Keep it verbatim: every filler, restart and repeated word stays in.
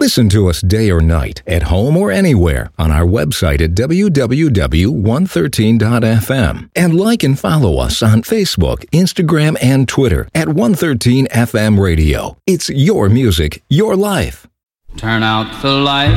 Listen to us day or night, at home or anywhere, on our website at w w w dot one thirteen dot f m. And like and follow us on Facebook, Instagram, and Twitter at one thirteen F M Radio. It's your music, your life. Turn out the light.